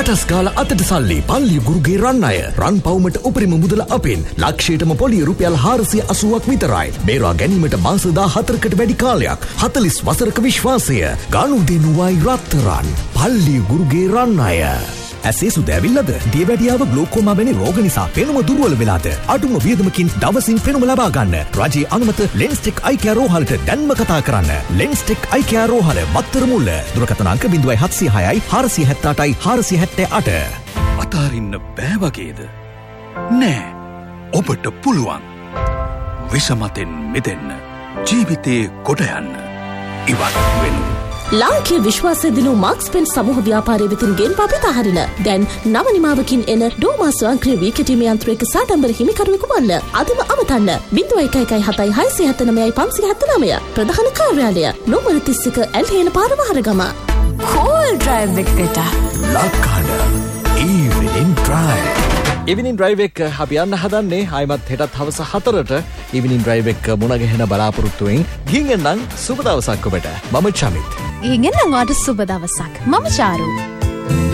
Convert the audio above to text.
අටස්කාල අතට සල්ලි පල්ලි ගුරුගේ රන් අය රන් පවුමට උපරිම මුදල අපෙන් ලක්ෂයටම පොලිය රුපියල් 480ක් විතරයි. බේරා ගැනීමට මාස 14කට වැඩි කාලයක් 40 වසරක විශ්වාසය ගනුදෙනුවයි රත්තරන් පල්ලි ගුරුගේ රන් අය. ඇසේ සුදැවිල්ලද දියවැඩියාව ග්ලෝකෝමා වැනි රෝග නිසා පෙනුම දුර්වල වෙලාද අඩුම වියදමකින් දවසින් පෙනුම ලබා ගන්න රජයේ අනුමත ලෙන්ස්ටෙක් අයි කෙයාර් රෝහලට දැන්ම කතා කරන්න. ලෙන්ස්ටෙක් අයි කෙයාර් රෝහල මත්තර මුල්ල දුරකථන අංක 0706යි 478යි 478. අතාරින්න බෑ වගේද? නෑ, ඔබට පුළුවන්. විෂමතෙන් මිදෙන්න, ජීවිතේ කොට යන්න, ඉවත් වෙන්න. ලාංකීය විශ්වාසය දිනු මාක්ස් පෙන් සමූහ ව්‍යාපාරයේ වෙතින් ගෙන්වා පිටහරින දැන් නව නිමාවකින් එන ඩෝමා ස්වයංක්‍රීය වී කැටීම යන්ත්‍රයක සාඩම්බර හිමිකරුවෙකු වන්න. අදම අමතන්න 01177579 ප්‍රධාන කාර්යාලය නෝමර 31 ඇල්හේන පාර වහරගම. කෝල් ඩ්‍රයිව් එකට ලක්කඩ ඉවිනිං ඩ්‍රයිව්. ඉවිනිං ඩ්‍රයිව් එක අපි යන්න හදන්නේ ආයිමත් හෙටත් හවස 4ට ඉවිනිං ඩ්‍රයිව් එක මුණ ගැහෙන බලාපොරොත්තුවෙන් ගිහින් එන්නම් සුබ දවසක් ඔබට. මම චමිත්. ගිහින් එන්නම් ඔයාට සුබ දවසක්. මම චාරු.